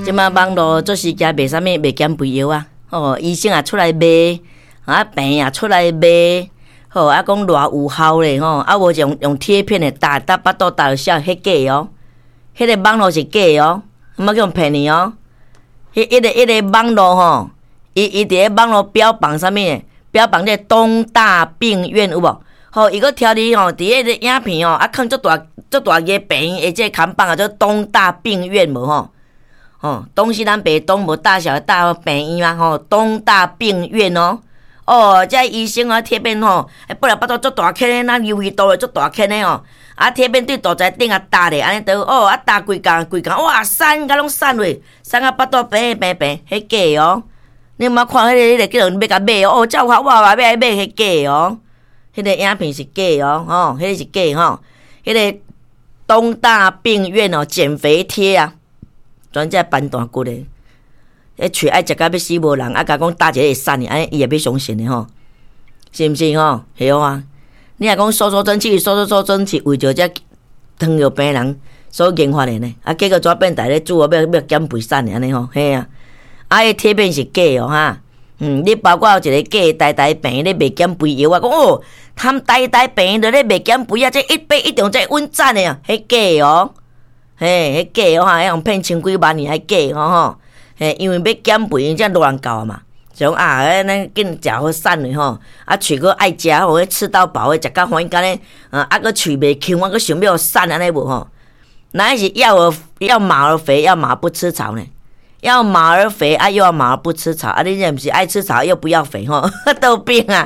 即马网络做时间卖啥物卖减肥药啊，医生也出来卖，病也出来卖，讲偌有效咧无用贴片的打巴肚打就笑，迄假哦，迄个网络是假哦，莫叫骗你哦。迄个网络伊伫咧网络标榜啥物？标榜这东大病院有无？伊个挑你伫迄个影片放足大个病院，这看板叫东大病院无东西南北东无大小的大病院嘛东大病院这医生贴片本来巴肚足大颗的，那鱿鱼肚的足大颗的贴片对肚脐顶打咧，安尼都打规工哇散甲拢散落，散啊巴肚平，迄假你莫看迄个叫人要甲买这有效我要买迄假迄个影片是假迄个是假迄个东大病院减肥贴啊，专在搬大骨的，喙爱食甲要死无人，甲讲打一个会散的，安尼伊也要相信的是毋是系啊？你若讲收蒸汽，为着这糖尿病人所研发的呢，结果怎变大咧煮要减肥散的安尼嘿啊！迄贴片是假哈。你包括有一个假呆病咧卖减肥药讲他呆病咧卖减肥这一定这稳赚的迄假迄假迄用骗千几万年迄假因为要减肥这乱搞嘛，像咱紧食好瘦的喙佫爱食迄吃到饱的，食到欢喜咧佫喙袂轻，佫想要瘦安尼无那是要马儿肥，要马不吃草呢。要马儿肥又要马儿不吃草你这不是爱吃草又不要肥都病啊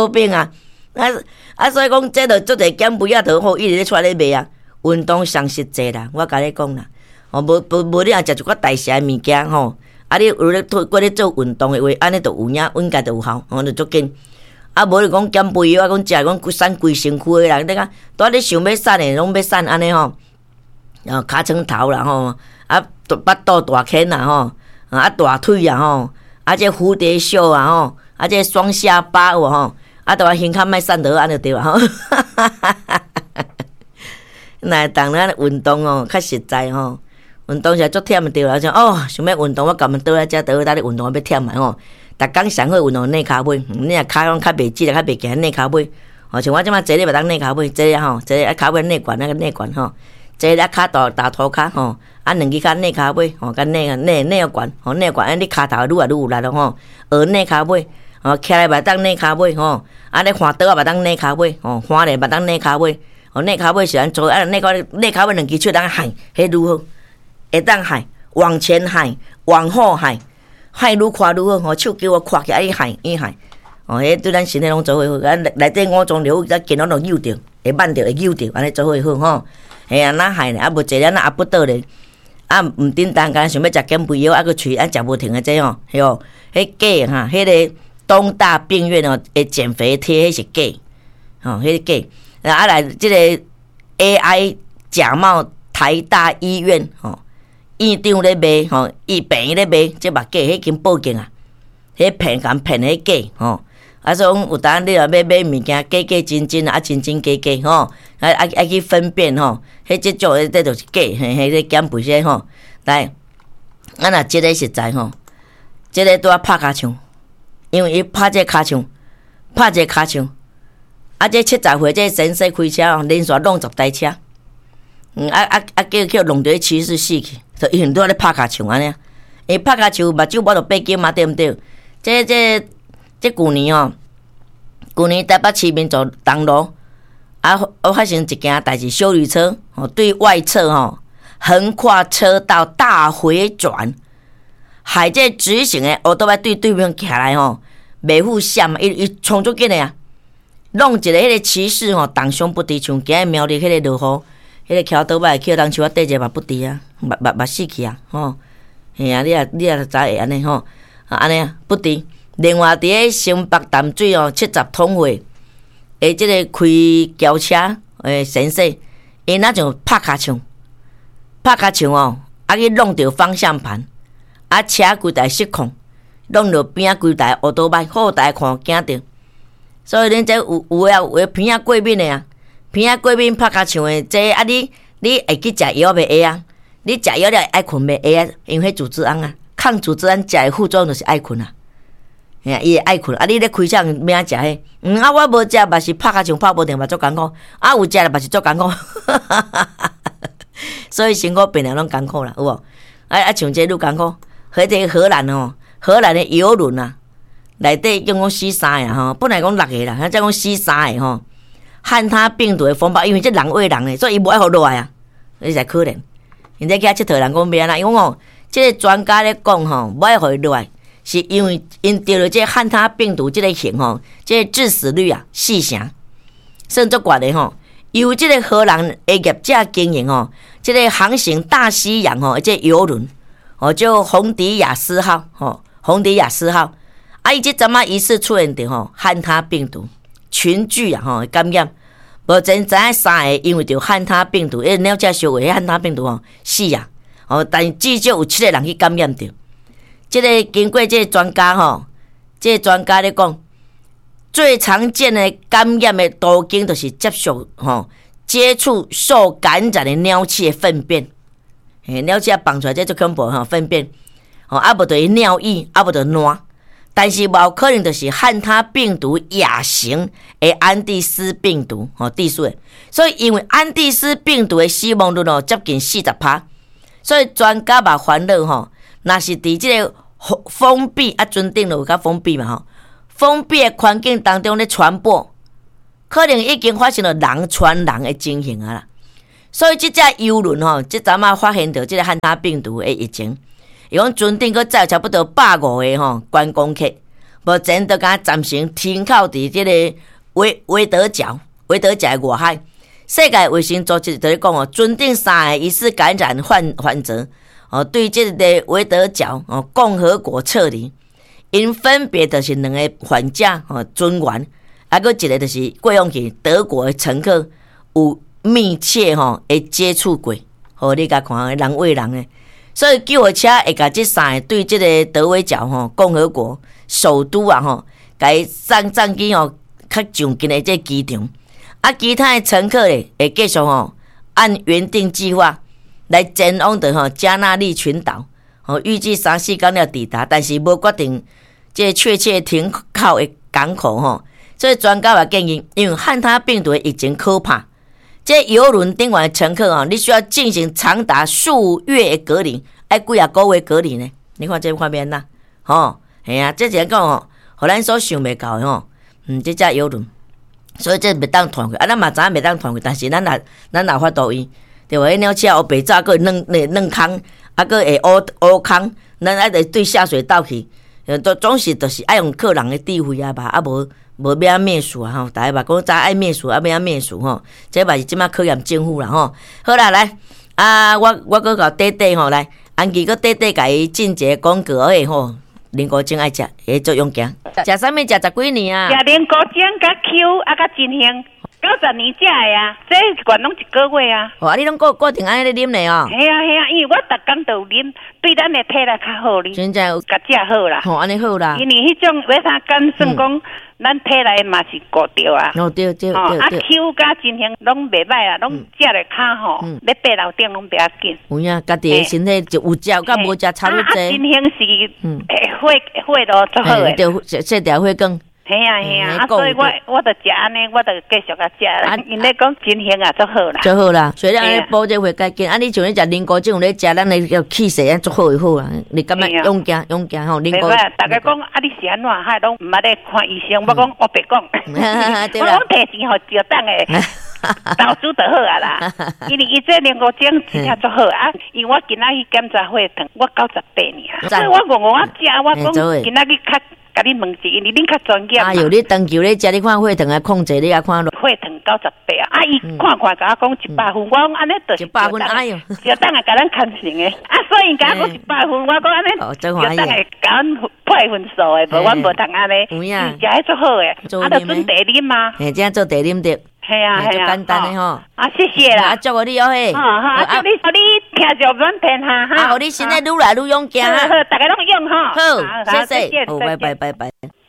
所以讲这就做者减肥就一直咧出来咧卖啊，运动上实际啦，我甲你讲啦无你若食一寡代谢的物件你有咧过咧做运动的话，安尼就有影应该就有效就足紧无你讲减肥药讲食讲瘦规身躯的人，你看拄你想要瘦的拢要瘦安尼尻川头啦巴肚大坑啦大腿啊这蝴蝶袖啊这双下巴有都胸口莫瘦落安尼对吧那当然运动较实在运动是足忝的对啦，想要运动我甘倒来遮倒你运动要忝嘛逐工上好运动内骹尾，你若骹拢较袂直较袂行内骹尾像我即马坐咧袂当内骹尾，坐咧坐咧骹尾内悬那个内悬坐咧骹大涂骹两支骹内骹尾甲内悬内悬你骹头愈有力咯学内骹尾徛咧袂当内骹尾咧翻倒啊袂当内骹尾翻咧袂当内骹尾内骹尾是安做内骹尾两支手当喊，迄愈好，会当喊往前喊往后喊愈快愈好手叫我跨起来伊喊迄对咱身体拢做伙好，内底五脏六腑咱筋拢扭着，会慢着会扭着，安尼做伙好哪喊咧无坐咧那不倒咧毋叮当干想要食减肥药佫喙食无停的这迄假迄个东大病院的减肥贴迄是假迄个假来这个 AI 假冒台大医院院长咧卖病院咧卖这嘛假，迄经报警迄骗迄假所以有当你若要买物件，假真真真假去分辨迄这种这就是假，迄个减肥些来，若这个实在这个拄啊拍骹枪，因为伊拍这骹枪，这70岁这先生开车连续弄10台车，叫弄着骑士死去，就因拄啊咧拍骹枪安尼，伊拍骹枪目睭摸着8斤嘛，对毋对？这旧年台北市民走东路发生一件代志，休旅车对外侧横跨车道大回转，害这直行的乌多摆对面徛来袂赴闪，伊冲足紧的弄一个迄个骑士当伤不治，像今日苗栗迄个落雨，迄个桥倒摆去当树底一嘛不治啊，嘛死去啊嘿你也知会安尼安尼不治。另外，伫咧新北淡水70通会，即个开轿车先生，伊那种拍骹枪去弄着方向盘，车规台失控，弄着边仔规台乌倒摆，后台看惊着。所以恁这有偏仔过敏的偏仔过敏拍骹枪的，这你会去食药袂会你食药了爱困袂？会啊，因为迄组织胺啊，抗组织胺食的副作用就是爱困啊。哎呀，伊会爱困啊！你咧开枪免食迄？我无食，嘛是拍甲像拍无定嘛，足艰苦。有食了嘛是足艰苦。所以身躯病人拢艰苦啦，有无？像这愈艰苦。迄个荷兰荷兰的游轮啊，内底用讲死3个本来讲6个啦，再讲死3个汉他病毒的风暴，因为这人喂人的，所以伊无爱互落来啊，你才可怜。现在去佚佗人讲免啦，因为这个专家咧讲无爱互伊落来。是因为因得了这汉他病毒这个型这个致死率4成，算足悬的由这个荷兰的业者经营这个航行大西洋这个游轮叫洪迪亚斯号洪迪亚斯号伊这阵疑似出现着汉他病毒群聚感染，无真知影3个因为着汉他病毒，鸟只小话汉他病毒死但至少有7个人去感染着。这个经过这个专家这个专家咧讲，最常见的感染的途径就是接触受感染的鸟鼠的粪便，鸟鼠放出来这最恐怖粪便，无就是尿液，无就是烂，但是无可能就是汉他病毒亚型的安第斯病毒地数的，所以因为安第斯病毒的死亡率接近 40%， 所以专家嘛烦恼若是伫这个封闭尊顶就有较封闭嘛封闭的环境当中咧传播，可能已经发生了人传人的情形啦。所以这只游轮这阵发现到这个汉他病毒的疫情，伊讲船顶佫载差不多150个观光客，目前都敢暂时停靠伫这个维德角的外海。世界卫生组织就咧讲船顶3个疑似感染患者。对这个维德角共和国撤离，因分别就是2个患者船员，还一个就是过往去德国的乘客有密切会接触过，你甲看人喂人的，所以救护车会甲这3个对这个德维角共和国首都甲伊送去较上近的这机场，其他的乘客咧会继续按原定计划。来前往的加那利群岛，预计3-4天了抵达，但是无决定这确切停靠的港口所以专家也建议，因为汉他病毒的疫情可怕，这邮轮顶端的乘客你需要进行长达数月的隔离，几啊个月隔离呢？你看这画面啦，这就是讲互咱所想袂到的这只邮轮，所以这袂当团过，咱嘛知影袂当团过，但是咱也法度伊。对吧？鸟车黑白早个软空，个会乌空，咱爱对下水道去，总是就是爱用客人的智慧吧，无要灭鼠大家吧讲早爱灭鼠，要灭鼠这嘛是即马考验政府啦好啦，来我搁甲短短来，安琪搁短短甲伊进一个广告林国正爱食，做用行，食啥物？食10几年啊？ 食林国正甲 Q 甲真香。90年食的这罐拢1个月你拢固定安尼咧啉咧系啊，因为我逐工都有啉，对咱的体力较好哩。 真正有甲食好啦。 安尼好啦。 因为迄种为啥敢算讲，咱体内嘛是顾着对。 Q 甲真香拢袂歹啦，拢食咧较咧爬楼顶拢袂要紧。 有影，家己的身体就有食甲无食差不多。 真香是血都足好诶。 对，这条血更。 系啊，所以我就食安尼，我就继续甲食。因咧讲真香足好啦， 足好啦。所以咱咧补这血较紧。你像咧食林果种咧食，咱咧叫气势足好好啦。你感觉勇敢林果。 大家讲你是安怎？还拢毋捌咧看医生。我讲我别讲，我讲摕钱互就当诶。投资就好啦，因为伊这林果种真正足好因为我今仔去检查血糖，我98尔，所以我讲我讲今仔日较。甲你问一下，因为恁较专业嘛。 你长久咧食，你看血糖啊控制，你啊看血糖98伊看甲我讲100分，我讲安尼就是 100分，哎哟， 就等下甲咱看成诶。所以甲我100分，我讲安尼，就等下甲咱配分数诶，无阮无通安尼。有影，食迄足好诶，就准茶啉嘛。 这样做茶啉着。 系啊， 简单的谢谢啦。 祝你嘿。 祝你听着软天下互你身体愈来愈勇敢好，大家拢用好，谢谢。拜拜。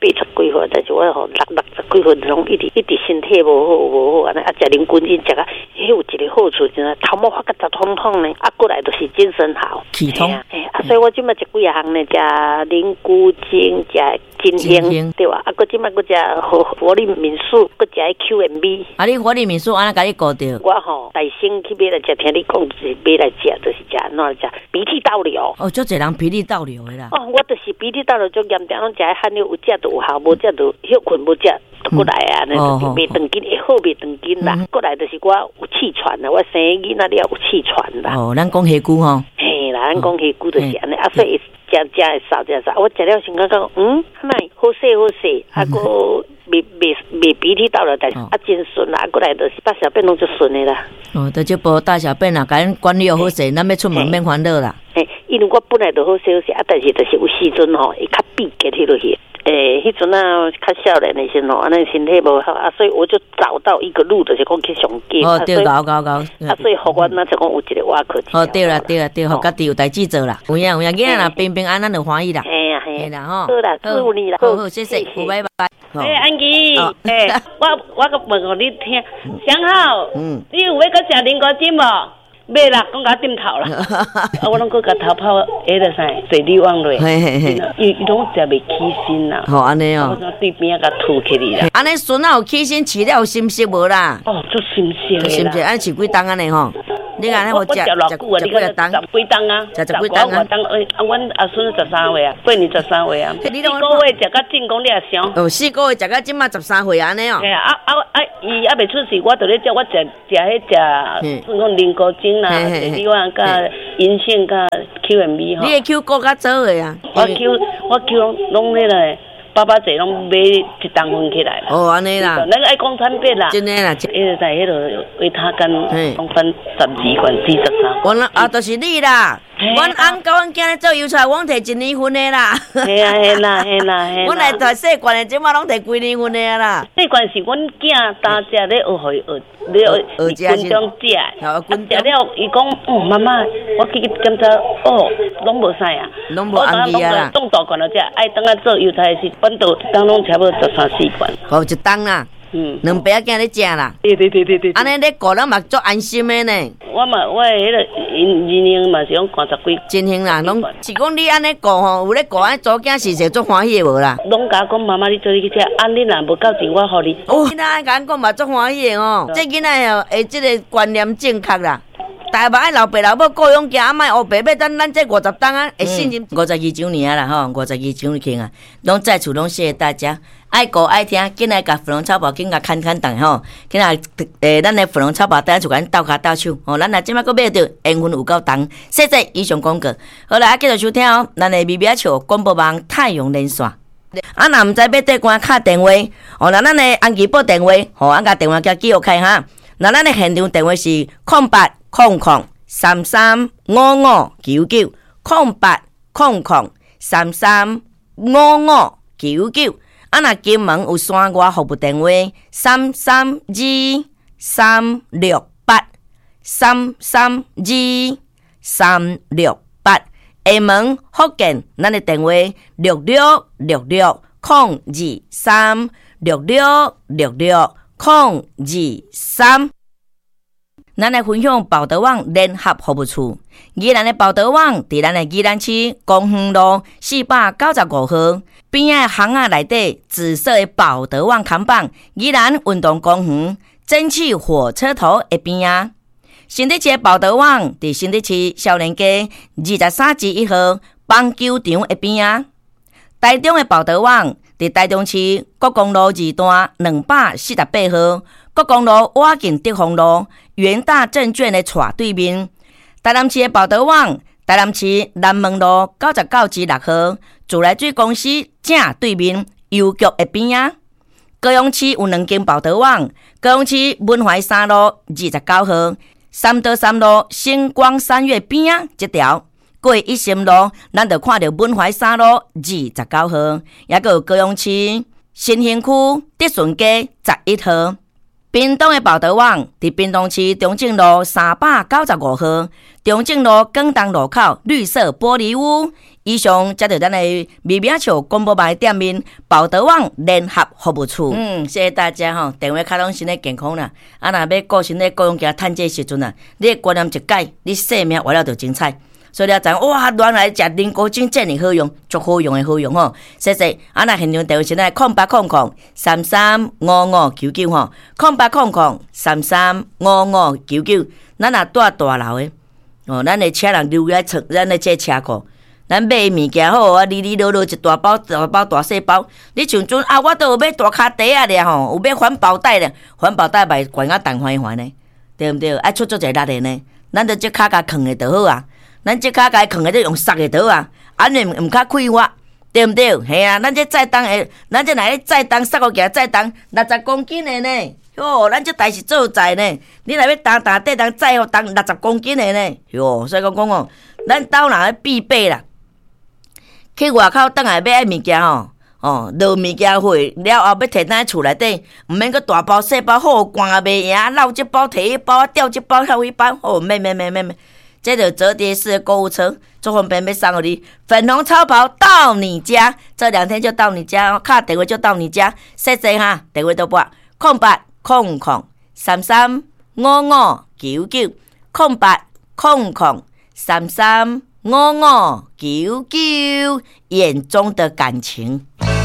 80几岁，但是我60几岁拢一直身体无好安尼，啊，食啉菌食啊，迄有一个好处就是头毛发个杂通通呢，啊，过来就是精神好， 气通， 所以我即摆食几项呢，食啉菇精，食金香，对吧？啊，搁即摆搁食活力民宿，搁食 QMB。 啊，你活力民宿安怎甲你搞着？ 我吼大先去买来食，听你讲就是买来食，就是食安怎食鼻涕倒流。 哦，足侪人鼻涕倒流的啦。 哦，我就是鼻涕倒流足严重，拢食汗流，有食就有效，无食就休困，无食就过来啊，那就袂长筋，会好袂长筋啦。过来就是我有气喘啦，我生囡仔了有气喘啦。 哦，咱讲虾骨吼。 嘿啦，咱讲虾骨就是安尼，啊，所以食会少。我食了先感觉安尼好势，啊个未鼻涕倒流，但是真顺啦，过来就是大小便拢就顺的啦。 哦，就这波大小便啦，甲咱管理好势，咱要出门免烦恼啦。 因为我本来就好休息，啊，但是就是有时阵吼会较闭结迄落去。迄阵啊，较少年的时候，安尼身体无好啊，所以我就找到一个路，就是讲去上街。 哦，对，搞。 啊，所以互我那就讲有一个瓦课。 哦，对啦，互家己有代志做啦。有影，囡仔啦，平安，咱就欢喜啦。 嘿啦， 吼。 好啦，祝福你啦。 好，谢谢，拜拜。 安琪，我个问互你听，想好，你有要搁食啉果汁无？袂啦，讲甲点头啦，我拢搁甲头泡迄个啥水利网落，伊拢食袂起身啦。 好安尼哦， 我对边甲吐起哩啦。 安尼孙仔有起身饲了有心息无啦？ 哦，足心息啦。 心息，安饲几冬安尼吼？你看我食偌久啊？你看10几冬啊？ 食几冬啊？ 阮阿孙13岁啊，过年13岁啊。4个月食到进宫你也想？ 哦，4个月食到即马13岁安尼哦。 嘿啊！伊还袂出世，我就咧叫我食迄只，算讲啉果精啦，你话甲银杏甲 QMB 吼。 你的 Q 够较早的啊？ 我 Q 拢迄个。爸侪拢买一担分起来啦。 哦，安尼啦。 那个爱讲产品啦。 真诶啦。 迄个在迄个维他干，讲分12罐43。 我啊，就是你啦。阮翁甲阮囝咧做油菜，阮摕1年份的啦。 嘿啦。 阮来摕细罐的，即马拢摕几年份的啦。 细罐是阮囝当食咧学军中食，食了伊讲，妈妈，我去检查，拢无啥啊， 拢无红字啊啦。 冻大罐了只，爱等下做油菜是本土当拢差不多13、14罐。 好一担啦。2杯仔囝咧食啦。 对。 安尼咧顾咱嘛足安心的呢。 我迄个人嘛是讲50几。 真行啦，拢是讲你安尼顾吼，有咧顾安做囝是足欢喜的无啦。 拢甲讲妈妈，你做你去食，你若无够钱，我互你。 囡仔甲讲嘛足欢喜的哦，这囡仔哦，即个观念正确啦。大爸爱老爸老母各样行，莫黑白要咱这50担啊，会信任52周年啦吼，52周年啊，拢在厝拢谢谢大家，爱顾爱听，紧来甲芙蓉草包紧甲砍档吼，紧来咱的芙蓉草包等下就甲咱斗骹斗手吼，咱若即摆佫买着缘分有够重，谢谢以上广告，好啦，继续收听哦，咱的咪咪笑广播网太阳连线。啊，若毋知要对官敲电话，哦，那咱的安琪报电话，吼，甲电话叫记录开哈。那咱的现场电话是0800335599，0800335599。啊，若金门有山外服务电话332-368，332-368。厦门福建，咱的电话66660223，66660223。咱来分享报德网联合服务处，宜兰的报德网伫咱的宜兰市公园路495号边仔巷仔内底紫色的报德网看板，宜兰运动公园蒸汽火车头的边仔。新竹市的报德网伫新竹市少年街23-1号棒球场的边仔。台中的报德网伫台中市国公路2段248号国公路瓦近德丰路元大证券的斜对面。台南市的报德网，台南市南门路99-6号自来水公司正对面邮局的边仔。高雄市有2间报德网，高雄市文怀3路29号三德3路星光三月边仔这条。过一心路，咱就看到文怀3路29号，也有高雄市新兴区德顺街11号。 屏东的报道网伫屏东市中正路395号，中正路广东路口绿色玻璃屋。以上才着咱的微名笑广播网店面报道网联合服务处。谢谢大家吼，电话卡拢身体健康啦。啊，若要顾身体各样件趁钱时阵啊，你的观念一改，你生命活了就精彩。所以了知哇，原来食人工精这么好用，足好用的好用吼。谢谢。啊，那现场电话现在0800335599吼，0800335599。咱若住大楼的哦，咱的车人留来厝，咱的这车库。咱买物件好啊，里落一大包、大细包。你像阵啊，我都有买大卡袋啊咧吼，有买环保袋咧，环保袋卖悬啊重环环呢，对毋对？爱出足侪力的呢，咱着即卡甲藏的就好啊，咱即卡甲藏的就用塞的就啊，安尼毋较快活，对毋对？系啊，咱这载重的，咱这来载重塞个件载重60公斤的呢，哟，咱这台是做载呢，你若要担载载互重60公斤的呢，哟，所以讲哦，咱兜人必备啦。去外口倒来买爱物件吼，落物件货了后要摕咱厝内底，毋免个大包细包好赶也袂赢，绕这包摕迄包，吊这包跳迄包，哦，免，这就折叠式的购物车，做方便要送互你，粉红超跑到你家，这2天就到你家，卡电话就到你家，谢谢哈，电话都拨0800335599，0800335599，眼中的感情。